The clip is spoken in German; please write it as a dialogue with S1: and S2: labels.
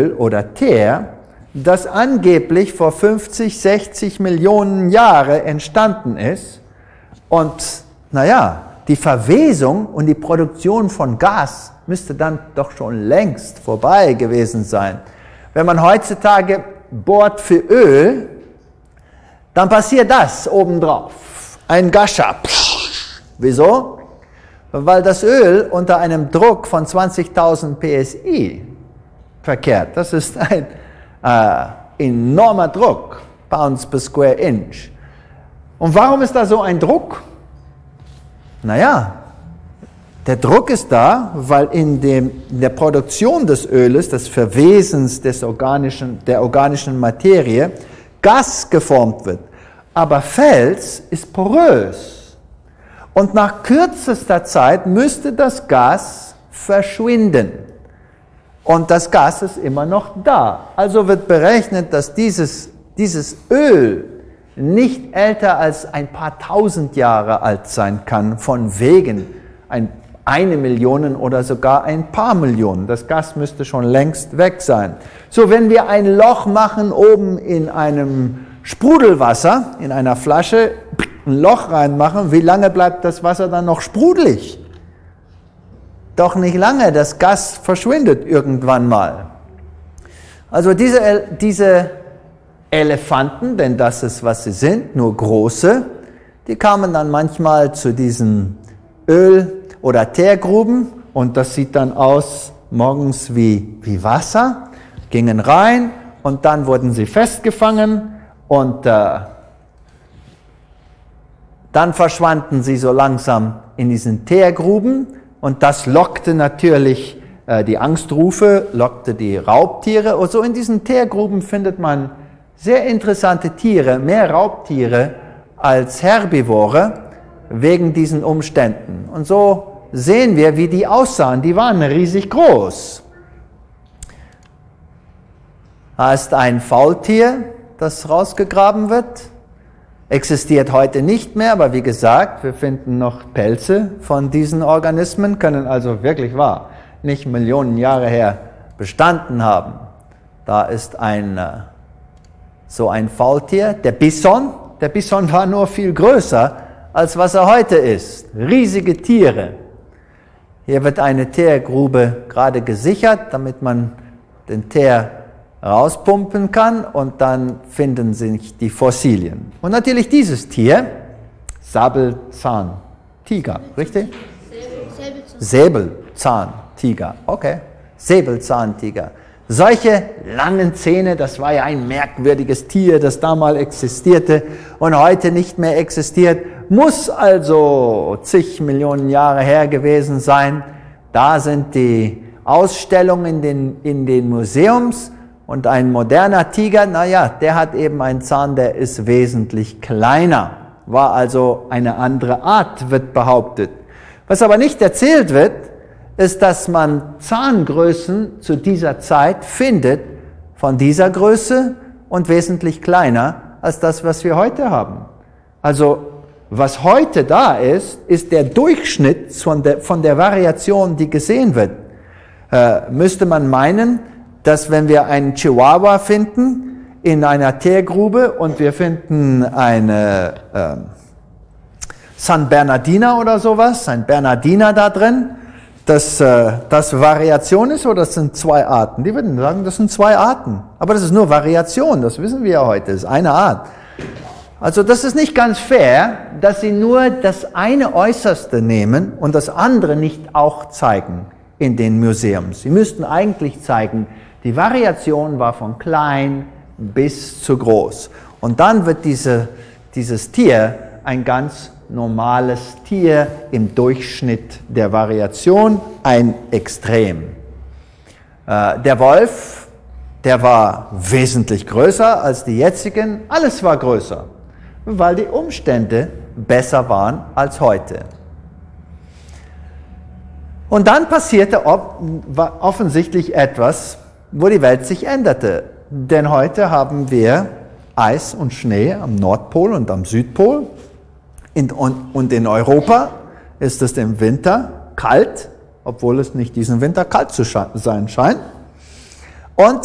S1: Öl oder Teer, das angeblich vor 50, 60 Millionen Jahren entstanden ist. Und naja, die Verwesung und die Produktion von Gas müsste dann doch schon längst vorbei gewesen sein. Wenn man heutzutage bohrt für Öl, dann passiert das obendrauf. Ein Gascher. Wieso? Weil das Öl unter einem Druck von 20.000 PSI verkehrt. Das ist ein enormer Druck, Pounds per Square Inch. Und warum ist da so ein Druck? Naja, der Druck ist da, weil in der Produktion des Öles, des Verwesens der organischen Materie, Gas geformt wird. Aber Fels ist porös. Und nach kürzester Zeit müsste das Gas verschwinden. Und das Gas ist immer noch da. Also wird berechnet, dass dieses Öl nicht älter als ein paar tausend Jahre alt sein kann, von wegen eine Million oder sogar ein paar Millionen. Das Gas müsste schon längst weg sein. So, wenn wir ein Loch machen oben in einem Sprudelwasser, in einer Flasche, ein Loch reinmachen, wie lange bleibt das Wasser dann noch sprudelig? Doch nicht lange, das Gas verschwindet irgendwann mal. Also diese Elefanten, denn das ist, was sie sind, nur große, die kamen dann manchmal zu diesen Öl- oder Teergruben und das sieht dann aus morgens wie Wasser, gingen rein und dann wurden sie festgefangen und dann verschwanden sie so langsam in diesen Teergruben und das lockte natürlich die Angstrufe, lockte die Raubtiere und so in diesen Teergruben findet man sehr interessante Tiere, mehr Raubtiere als Herbivore, wegen diesen Umständen. Und so sehen wir, wie die aussahen. Die waren riesig groß. Da ist ein Faultier, das rausgegraben wird. Existiert heute nicht mehr, aber wie gesagt, wir finden noch Pelze von diesen Organismen, können also wirklich wahr nicht Millionen Jahre her bestanden haben. Da ist so ein Faultier, der Bison. Der Bison war nur viel größer, als was er heute ist. Riesige Tiere. Hier wird eine Teergrube gerade gesichert, damit man den Teer rauspumpen kann und dann finden sich die Fossilien. Und natürlich dieses Tier, Säbelzahntiger, richtig? Säbelzahntiger, okay. Säbelzahntiger. Solche langen Zähne, das war ja ein merkwürdiges Tier, das damals existierte und heute nicht mehr existiert, muss also zig Millionen Jahre her gewesen sein. Da sind die Ausstellungen in den Museums und ein moderner Tiger, naja, der hat eben einen Zahn, der ist wesentlich kleiner, war also eine andere Art, wird behauptet. Was aber nicht erzählt wird, ist, dass man Zahngrößen zu dieser Zeit findet von dieser Größe und wesentlich kleiner als das, was wir heute haben. Also was heute da ist, ist der Durchschnitt von der Variation, die gesehen wird. Müsste man meinen, dass wenn wir einen Chihuahua finden in einer Teergrube und wir finden eine San Bernardiner oder sowas, ein Bernardiner da drin, dass das Variation ist oder das sind zwei Arten? Die würden sagen, das sind zwei Arten. Aber das ist nur Variation, das wissen wir ja heute, das ist eine Art. Also das ist nicht ganz fair, dass sie nur das eine Äußerste nehmen und das andere nicht auch zeigen in den Museums. Sie müssten eigentlich zeigen, die Variation war von klein bis zu groß. Und dann wird dieses Tier ein ganz normales Tier im Durchschnitt der Variation, ein Extrem. Der Wolf, der war wesentlich größer als die jetzigen, alles war größer, weil die Umstände besser waren als heute. Und dann passierte offensichtlich etwas, wo die Welt sich änderte. Denn heute haben wir Eis und Schnee am Nordpol und am Südpol. Und in Europa ist es im Winter kalt, obwohl es nicht diesen Winter kalt zu sein scheint. Und